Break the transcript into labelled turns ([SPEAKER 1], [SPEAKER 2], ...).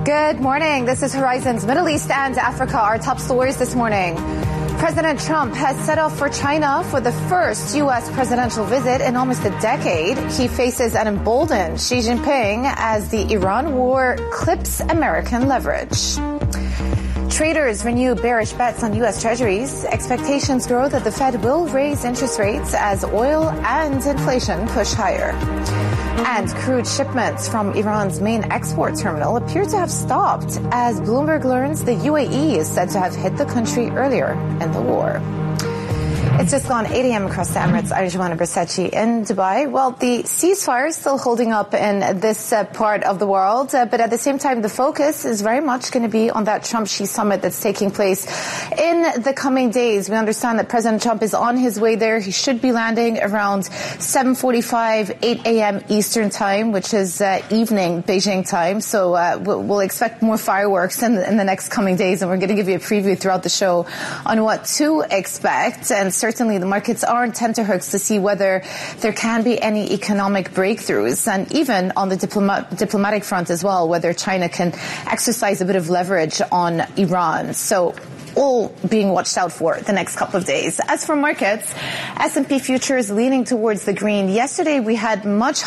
[SPEAKER 1] Good morning. This is Horizon's Middle East and Africa. Our top stories this morning. President Trump has set off for China for the first U.S. presidential visit in almost a decade. He faces an emboldened Xi Jinping as the Iran war clips American leverage. Traders renew bearish bets on U.S. Treasuries. Expectations grow that the Fed will raise interest rates as oil and inflation push higher. And crude shipments from Iran's main export terminal appear to have stopped as Bloomberg learns the UAE is said to have hit the country earlier in the war. It's just gone 8 a.m. across the Emirates. Arjuana Bersachi in Dubai. Well, the ceasefire is still holding up in this part of the world, but at the same time, the focus is very much going to be on that Trump-Xi summit that's taking place in the coming days. We understand that President Trump is on his way there. He should be landing around 7:45, 8 a.m. Eastern time, which is evening Beijing time. So we'll expect more fireworks in the next coming days, and we're going to give you a preview throughout the show on what to expect. And certainly the markets are on tenterhooks to see whether there can be any economic breakthroughs, and even on the diplomatic front as well, whether China can exercise a bit of leverage on Iran. So all being watched out for the next couple of days. As for markets, S&P futures leaning towards the green. Yesterday we had much